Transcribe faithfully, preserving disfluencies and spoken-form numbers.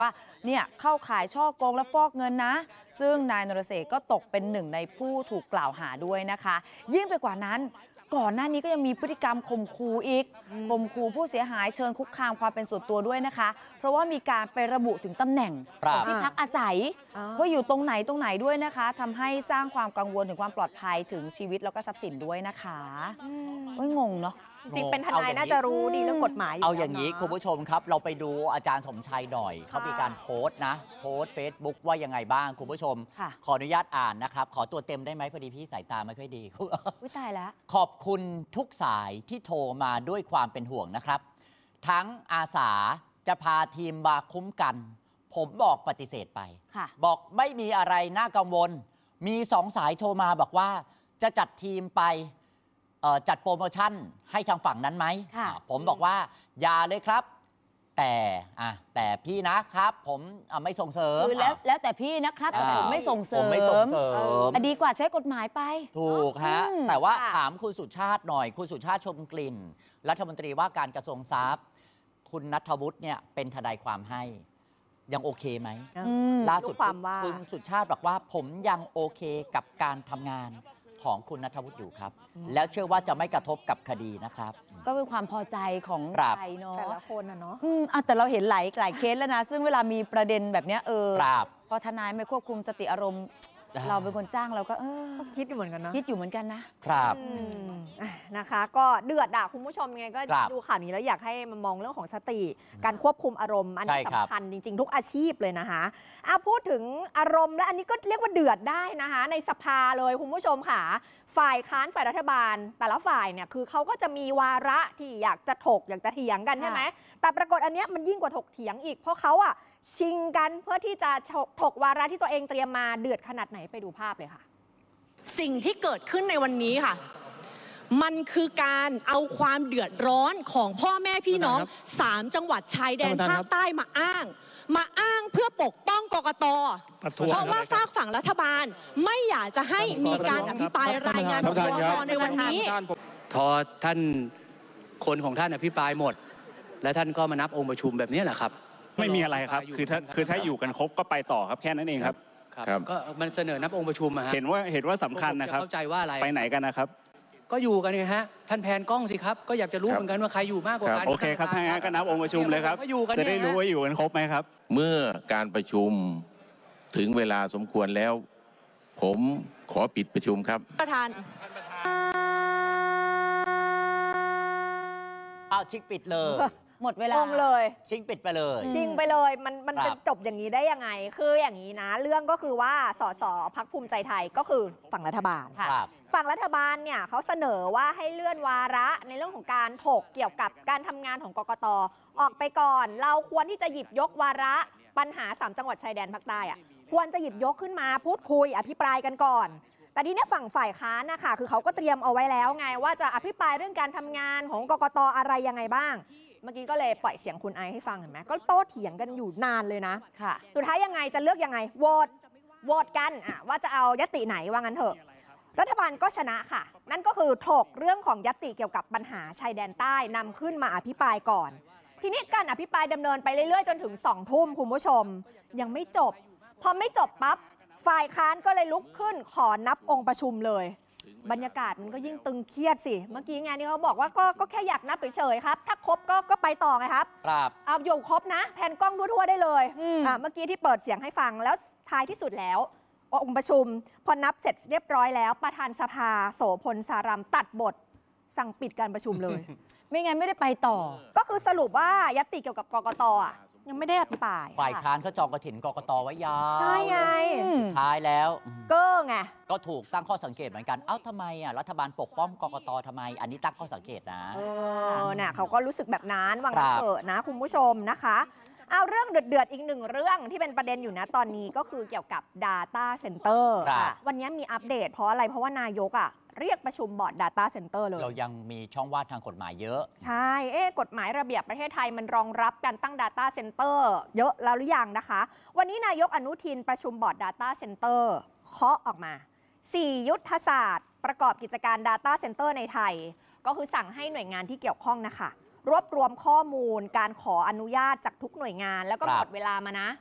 ว่าเนี่ยเข้าข่ายช่อโกงและฟอกเงินนะซึ่งนายนรเศรษฐ์ก็ตกเป็นหนึ่งในผู้ถูกกล่าวหาด้วยนะคะยิ่งไปกว่านั้นก่อนหน้านี้ก็ยังมีพฤติกรรมข่มขู่อีกข่มขู่ผู้เสียหายเชิญคุกคามความเป็นส่วนตัวด้วยนะคะเพราะว่ามีการไประบุถึงตำแหน่งที่พักอาศัยว่าอยู่ตรงไหนตรงไหนด้วยนะคะทำให้สร้างความกังวลถึงความปลอดภัยถึงชีวิตแล้วก็ทรัพย์สินด้วยนะคะโอ้ยงงเนาะจริงเป็นทนายน่าจะรู้ดีเรื่องกฎหมายเอาอย่างนี้คุณผู้ชมครับเราไปดูอาจารย์สมชัยหน่อยเขามีการโพสต์นะโพสต์เฟซบุ๊กว่ายังไงบ้างคุณผู้ชมขออนุญาตอ่านนะครับขอตัวเต็มได้ไหมพอดีพี่สายตาไม่ค่อยดีอุ้ยตายแล้วขอบคุณทุกสายที่โทรมาด้วยความเป็นห่วงนะครับทั้งอาสาจะพาทีมมาคุ้มกันผมบอกปฏิเสธไปบอกไม่มีอะไรน่ากังวลมีสองสายโทรมาบอกว่าจะจัดทีมไปจัดโปรโมชั่นให้ทางฝั่งนั้นไหมผมบอกว่าอย่าเลยครับแต่อ่ะแต่พี่นะครับผมไม่ส่งเสริมคือแล้วแล้วแต่พี่นะครับแต่ผมไม่ส่งเสริมผมไม่ส่งเสริมดีกว่าใช้กฎหมายไปถูกฮะแต่ว่าถามคุณสุชาติหน่อยคุณสุชาติชมกลิ่นรัฐมนตรีว่าการกระทรวงทรัพย์คุณณัฐวุฒิเนี่ยเป็นทนายความให้ยังโอเคไหมล่าสุดคุณสุชาติบอกว่าผมยังโอเคกับการทำงานของคุณณัฐวุฒิอยู่ครับแล้วเชื่อว่าจะไม่กระทบกับคดีนะครับก็เป็นความพอใจของใครเนาะแต่ละคนนะเนาะแต่เราเห็นหลายหลายเคสแล้วนะซึ่งเวลามีประเด็นแบบนี้เออพอทนายไม่ควบคุมสติอารมณ์เราเป็นคนจ้างเราก็เออคิดอยู่เหมือนกันนะคิดอยู่เหมือนกันนะครับนะคะก็เดือดด่าคุณผู้ชมไงก็ดูข่าวนี้แล้วอยากให้มันมองเรื่องของสติการควบคุมอารมณ์อันนี้สำคัญจริงๆทุกอาชีพเลยนะคะอ่ะพูดถึงอารมณ์และอันนี้ก็เรียกว่าเดือดได้นะคะในสภาเลยคุณผู้ชมค่ะฝ่ายค้านฝ่ายรัฐบาลแต่ละฝ่ายเนี่ยคือเขาก็จะมีวาระที่อยากจะถกอยากจะเถียงกันใช่ไหมแต่ปรากฏอันเนี้ยมันยิ่งกว่าถกเถียงอีกเพราะเขาอ่ะชิงกันเพื่อที่จะถกวาระที่ตัวเองเตรียมมาเดือดขนาดไหนไปดูภาพเลยค่ะสิ่งที่เกิดขึ้นในวันนี้ค่ะมันคือการเอาความเดือดร้อนของพ่อแม่พี่น้องสามจังหวัดชายแดนภาคใต้มาอ้างมาอ้างเพื่อปกป้องกกต.เพราะว่าฝากฝั่งรัฐบาลไม่อยากจะให้มีการอภิปรายรายงานของกกต.ในวันนี้พอท่านคนของท่านอภิปรายหมดและท่านก็มานับองค์ประชุมแบบนี้แหละครับไม่มีอะไรครับคือถ้าคือถ้าอยู่กันครบก็ไปต่อครับแค่นั้นเองครับครับก็มันเสนอนับองค์ประชุมเห็นว่าเห็นว่าสำคัญนะครับเข้าใจว่าอะไรไปไหนกันนะครับก็อยู่กันไงฮะท่านแผนกล้องสิครับก็อยากจะรู้เหมือนกันว่าใครอยู่มากกว่ากันโอเคครับถ้างั้นก็นับองค์ประชุมเลยครับจะได้รู้ว่าอยู่กันครบไหมครับเมื่อการประชุมถึงเวลาสมควรแล้วผมขอปิดประชุมครับประธานอ้าวชิงปิดเลยหมดเวลาเลยชิงปิดไปเลยชิงไปเลยมันมันเป็นจบอย่างนี้ได้ยังไงคืออย่างนี้นะเรื่องก็คือว่าสสพรรคภูมิใจไทยก็คือฝั่งรัฐบาลฝั่งรัฐบาลเนี่ยเขาเสนอว่าให้เลื่อนวาระในเรื่องของการถกเกี่ยวกับการทำงานของกกต.ออกไปก่อนเราควรที่จะหยิบยกวาระปัญหาสามจังหวัดชายแดนภาคใต้อะควรจะหยิบยกขึ้นมาพูดคุยอภิปรายกันก่อนแต่ทีนี้ฝั่งฝ่ายค้านนะคะคือเขาก็เตรียมเอาไว้แล้วไงว่าจะอภิปรายเรื่องการทำงานของกกต.อะไรยังไงบ้างเมื่อกี้ก็เลยปล่อยเสียงคุณไอให้ฟังเห็นไหมก็โต้เถียงกันอยู่นานเลยนะค่ะสุดท้ายยังไงจะเลือกยังไงโหวตโหวตกันอะว่าจะเอายติไหนว่างั้นเถอะรัฐบาลก็ชนะค่ะนั่นก็คือถกเรื่องของยติเกี่ยวกับปัญหาชายแดนใต้นำขึ้นมาอภิปรายก่อนทีนี้การอภิปรายดำเนินไปเรื่อยๆจนถึงสองทุ่มคุณผู้ชมยังไม่จบพอไม่จบปั๊บฝ่ายค้านก็เลยลุกขึ้นขอนับองค์ประชุมเลยบรรยากาศมันก็ยิ่งตึงเครียดสิเมื่อกี้ไงที่เขาบอกว่าก็ก็แค่อยากนับเฉยๆครับถ้าครบก็ก็ไปต่อไงครับครับเอาอยู่ครบนะแผ่นกล้องทั่วๆได้เลยอ่าเมื่อกี้ที่เปิดเสียงให้ฟังแล้วท้ายที่สุดแล้วองค์ประชุมพอนับเสร็จเรียบร้อยแล้วประธานสภาโสพลสารัมตัดบทสั่งปิดการประชุมเลยไม่งั้นไม่ได้ไปต่อก็คือสรุปว่ายติเกี่ยวกับกกต.อ่ะยังไม่ได้อภิปรายฝ่ายค้านเขาจองกระถิ่นกกต.ไว้ยาวใช่ไงท้ายแล้วก็ไงก็ถูกตั้งข้อสังเกตเหมือนกันเอ้าทำไมอ่ะรัฐบาลปกป้องกกต.ทำไมอันนี้ตั้งข้อสังเกตนะเออเนี่ยเขาก็รู้สึกแบบนั้นวางเปิดนะคุณผู้ชมนะคะเอาเรื่องเดือดๆอีกหนึ่งเรื่องที่เป็นประเด็นอยู่นะตอนนี้ก็คือเกี่ยวกับ Data Center วันนี้มีอัปเดตเพราะอะไรเพราะว่านายกอ่ะเรียกประชุมบอร์ด Data Center เลยเรายังมีช่องว่างทางกฎหมายเยอะใช่เอ๊ะกฎหมายระเบียบประเทศไทยมันรองรับการตั้ง Data Center เยอะแล้วหรือยังนะคะวันนี้นายกอนุทินประชุมบอร์ด Data Center เคาะออกมาสี่ยุทธศาสตร์ประกอบกิจการ Data Center ในไทยก็คือสั่งให้หน่วยงานที่เกี่ยวข้องนะคะรวบรวมข้อมูลการขออนุญาตจากทุกหน่วยงาน แล้วก็หมดเวลามานะ